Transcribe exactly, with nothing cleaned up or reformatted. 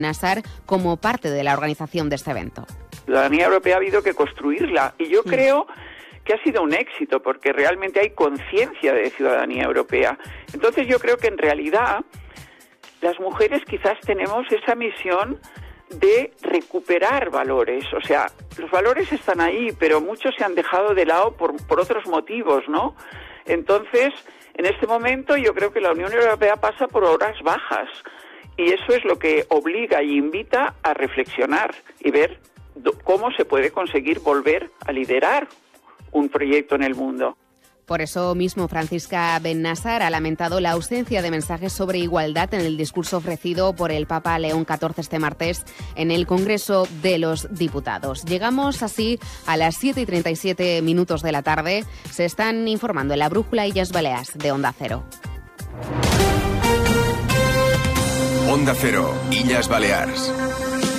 Nassar como parte de la organización de este evento. La ciudadanía europea ha habido que construirla y yo mm. creo que ha sido un éxito porque realmente hay conciencia de ciudadanía europea. Entonces yo creo que en realidad las mujeres quizás tenemos esa misión de recuperar valores. O sea, los valores están ahí, pero muchos se han dejado de lado por, por otros motivos, ¿no? Entonces, en este momento yo creo que la Unión Europea pasa por horas bajas. Y eso es lo que obliga y invita a reflexionar y ver cómo se puede conseguir volver a liderar un proyecto en el mundo. Por eso mismo, Francisca Ben Nassar ha lamentado la ausencia de mensajes sobre igualdad en el discurso ofrecido por el Papa León catorce este martes en el Congreso de los Diputados. Llegamos así a las siete y treinta y siete minutos de la tarde. Se están informando en la Brújula Illes Balears de Onda Cero. Onda Cero, Illes Balears.